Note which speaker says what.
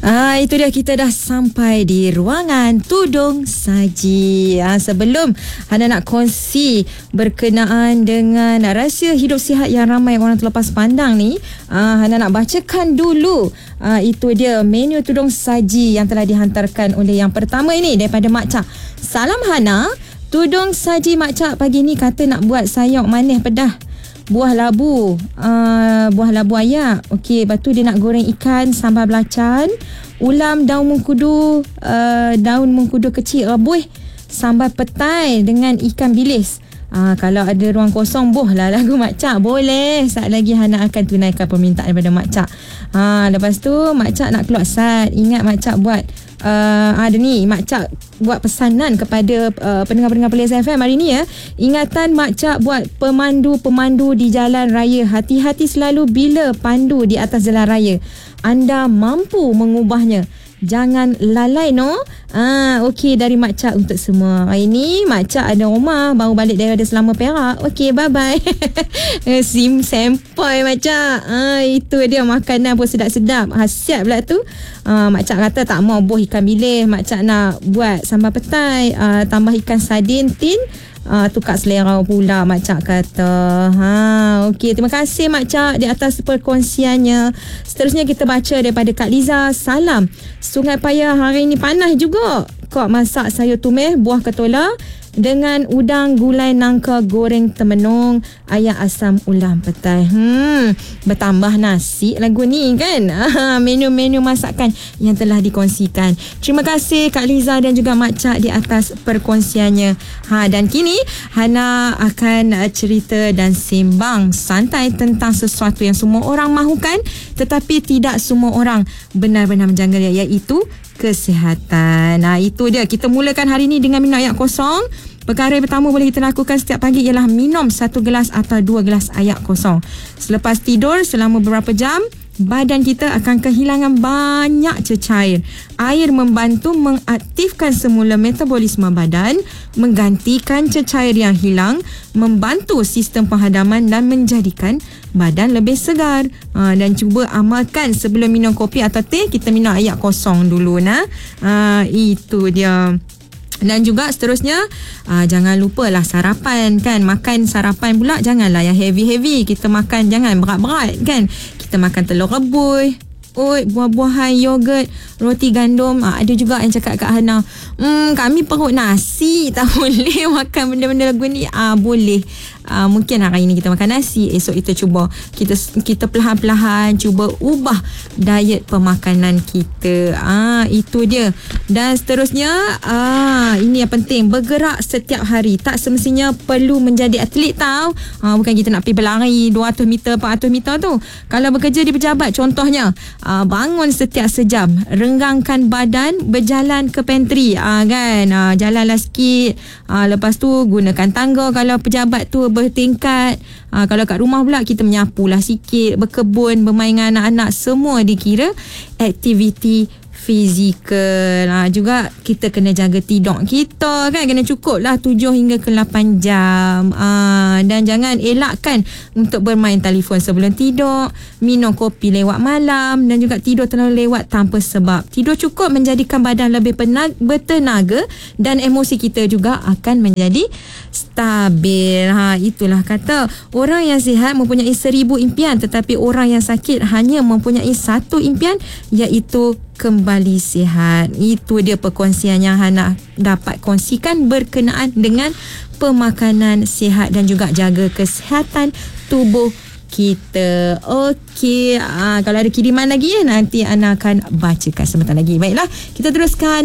Speaker 1: Itu dia, kita dah sampai di ruangan Tudung Saji. Sebelum Hana nak kongsi berkenaan dengan rahsia hidup sihat yang ramai orang terlepas pandang ni, Hana nak bacakan dulu itu dia menu Tudung Saji yang telah dihantarkan oleh yang pertama ini daripada Mak Cak. Salam Hana, Tudung Saji Mak Cak pagi ni kata nak buat sayur manis pedas buah labu ayak. Okey, lepas tu dia nak goreng ikan sambal belacan, ulam daun mengkudu kecil rebus, sambal petai dengan ikan bilis. Kalau ada ruang kosong, lah lagu Mak Cak boleh. Saat lagi Hana akan tunaikan permintaan daripada Mak Cak. Lepas tu Mak Cak nak keluar sat. Ingat Mak Cak buat ada ni, Mak Cak buat pesanan kepada pendengar-pendengar Pelayan FM hari ni ya. Ingatan Mak Cak buat pemandu di jalan raya. Hati-hati selalu bila pandu di atas jalan raya. Anda mampu mengubahnya. Jangan lalai no. Okey, dari Mak Cak untuk semua. Hari ni Mak Cak ada rumah, baru balik daripada Selama Perak. Okey, bye-bye. Sempoi Mak Cak. Itu dia, makanan pun sedap-sedap. Hasiat pula tu. Mak Cak kata tak mau buah ikan bilis. Mak Cak nak buat sambal petai, tambah ikan sardin tin. Tukar selera pula Mak Cak kata. Okey, terima kasih Mak Cak di atas perkongsiannya. Seterusnya kita baca daripada Kak Liza. Salam, Sungai Payah hari ini panas juga. Kok masak sayur tumis buah ketola dengan udang gulai nangka goreng temenung, ayam asam ulam petai. Bertambah nasi lagu ni kan. Menu-menu masakan yang telah dikongsikan. Terima kasih Kak Liza dan juga Mak Cak di atas perkongsiannya. Dan kini Hana akan cerita dan sembang santai tentang sesuatu yang semua orang mahukan tetapi tidak semua orang benar-benar menjaga dia, iaitu kesihatan. Itu dia. Kita mulakan hari ini dengan minum air kosong. Perkara yang pertama boleh kita lakukan setiap pagi ialah minum 1 gelas atau 2 gelas air kosong. Selepas tidur selama beberapa jam, badan kita akan kehilangan banyak cecair. Air membantu mengaktifkan semula metabolisme badan, menggantikan cecair yang hilang, membantu sistem penghadaman dan menjadikan badan lebih segar. Dan cuba amalkan sebelum minum kopi atau teh, kita minum air kosong dulu. Itu dia. Dan juga seterusnya, jangan lupalah sarapan kan. Makan sarapan pula janganlah yang heavy-heavy. Kita makan jangan berat-berat kan. Kita makan telur rebus, oat, buah-buahan, yogurt, roti gandum. Ada juga yang cakap kat Hana, kami perut nasi, tak boleh makan benda-benda lagu ni. Boleh. Mungkin hari ini kita makan nasi, esok kita cuba kita perlahan-lahan cuba ubah diet pemakanan kita. Itu dia. Dan seterusnya, ini yang penting, bergerak setiap hari. Tak semestinya perlu menjadi atlet tau. Bukan kita nak pergi berlari 200 meter 400 meter tu. Kalau bekerja di pejabat contohnya, bangun setiap sejam, renggangkan badan, berjalan ke pantry kan. Jalanlah sikit. Lepas tu gunakan tangga kalau pejabat tu bertingkat. Kalau kat rumah pula kita menyapulah sikit, berkebun, bermain dengan anak-anak, semua dikira aktiviti fizikal. Juga kita kena jaga tidur kita kan, kena cukup lah 7 hingga ke 8 jam. Dan jangan elakkan untuk bermain telefon sebelum tidur, minum kopi lewat malam dan juga tidur terlalu lewat tanpa sebab. Tidur cukup menjadikan badan lebih bertenaga dan emosi kita juga akan menjadi stabil. Itulah kata, orang yang sihat mempunyai 1000 impian tetapi orang yang sakit hanya mempunyai 1 impian, iaitu kembali sihat. Itu dia perkongsian yang Hana dapat kongsikan berkenaan dengan pemakanan sihat dan juga jaga kesihatan tubuh kita. Okey, kalau ada kiriman lagi nanti Ana akan bacakan sebentar lagi. Baiklah, kita teruskan